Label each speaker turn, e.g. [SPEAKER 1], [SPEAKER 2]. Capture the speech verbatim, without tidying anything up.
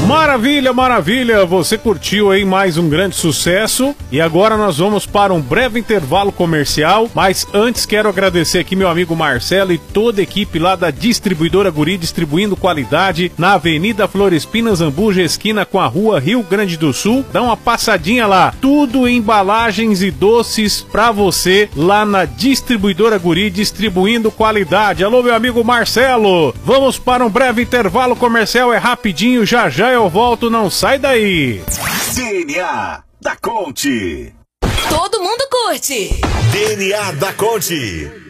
[SPEAKER 1] Maravilha, maravilha, você curtiu aí mais um grande sucesso e agora nós vamos para um breve intervalo comercial, mas antes quero agradecer aqui meu amigo Marcelo e toda a equipe lá da Distribuidora Guri, distribuindo qualidade na Avenida Florespina Zambuja, esquina com a Rua Rio Grande do Sul. Dá uma passadinha lá, tudo em embalagens e doces pra você lá na Distribuidora Guri, distribuindo qualidade. Alô meu amigo Marcelo, vamos para um breve intervalo comercial, é rapidinho, já já eu volto, não sai daí.
[SPEAKER 2] D N A da Conte.
[SPEAKER 3] Todo mundo curte.
[SPEAKER 2] D N A da Conte.